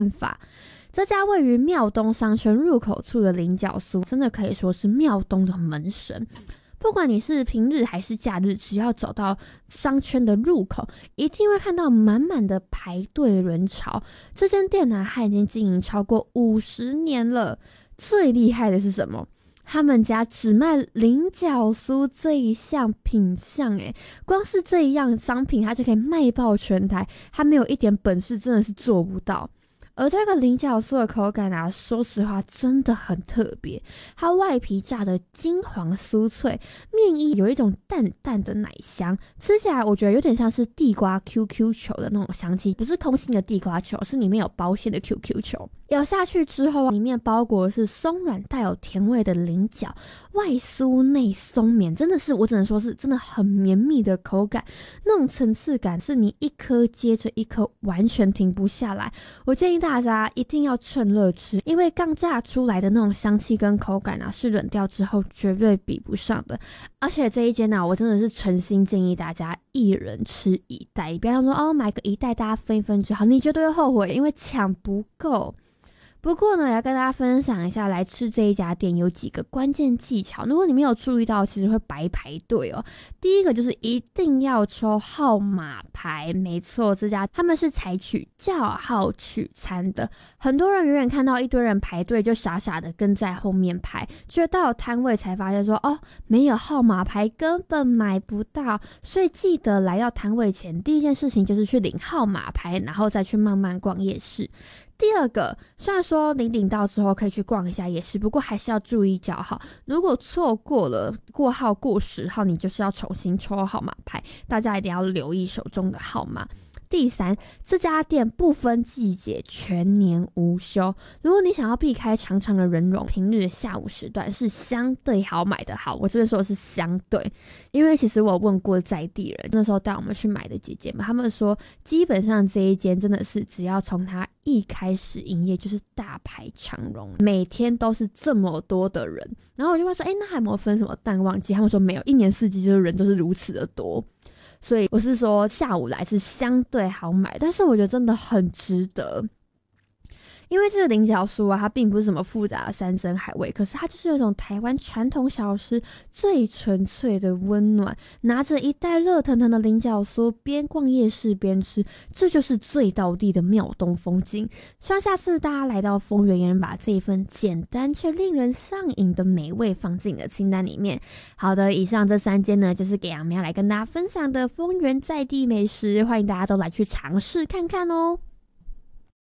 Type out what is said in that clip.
法。这家位于庙东商圈入口处的菱角酥真的可以说是庙东的门神，不管你是平日还是假日，只要走到商圈的入口，一定会看到满满的排队人潮。这间店呢，它已经经营超过50年了。最厉害的是什么？他们家只卖菱角酥这一项品项，光是这一样商品，它就可以卖爆全台。他没有一点本事，真的是做不到。而这个菱角酥的口感啊，说实话真的很特别，它外皮炸的金黄酥脆，面衣有一种淡淡的奶香，吃起来我觉得有点像是地瓜 QQ 球的那种香气，不是空心的地瓜球，是里面有包馅的 QQ 球。咬下去之后，里面包裹的是松软带有甜味的菱角，外酥内松绵，真的是我只能说是真的很绵密的口感，那种层次感是你一颗接着一颗，完全停不下来。我建议大家一定要趁热吃，因为刚炸出来的那种香气跟口感啊，是冷掉之后绝对比不上的。而且这一间啊，我真的是诚心建议大家一人吃一袋，不要说买个一袋大家分一分就好，你绝对会后悔，因为抢不够。不过呢，要跟大家分享一下，来吃这一家店有几个关键技巧，如果你没有注意到，其实会白排队哦。第一个就是一定要抽号码牌，没错，这家他们是采取叫号取餐的。很多人远远看到一堆人排队，就傻傻的跟在后面排，却到了摊位才发现说，没有号码牌根本买不到。所以记得来到摊位前，第一件事情就是去领号码牌，然后再去慢慢逛夜市。第二个，虽然说你领到之后可以去逛一下夜市，不过还是要注意叫号，如果错过了过号过10号，你就是要重新抽号码牌，大家一定要留意手中的号码。第三，这家店不分季节，全年无休。如果你想要避开长长的人龙，平日下午时段是相对好买的好。我这边说的是相对，因为其实我问过在地人，那时候带我们去买的姐姐们，他们说基本上这一间真的是只要从它一开始营业就是大排长龙，每天都是这么多的人。然后我就问说，那还有没有分什么淡旺季？他们说没有，一年四季就是人都是如此的多。所以我是说下午来是相对好买，但是我觉得真的很值得。因为这个菱角酥啊，它并不是什么复杂的山珍海味，可是它就是有一种台湾传统小吃最纯粹的温暖。拿着一袋热腾腾的菱角酥，边逛夜市边吃，这就是最道地的庙东风景。希望下次大家来到丰原，也能把这一份简单却令人上瘾的美味放进你的清单里面。好的，以上这3间呢，就是给阿喵来跟大家分享的丰原在地美食，欢迎大家都来去尝试看看哦。